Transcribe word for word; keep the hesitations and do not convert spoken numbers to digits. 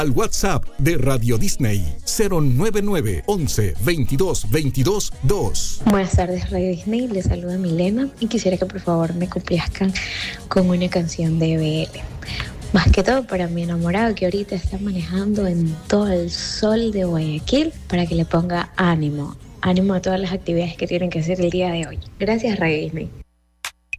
al WhatsApp de Radio Disney cero nueve nueve once veintidós veintidós dos. Buenas tardes, Radio Disney. Les saluda Milena y quisiera que por favor me complazcan con una canción de B L. Más que todo para mi enamorado que ahorita está manejando en todo el sol de Guayaquil, para que le ponga ánimo, ánimo a todas las actividades que tienen que hacer el día de hoy. Gracias, Radio Disney.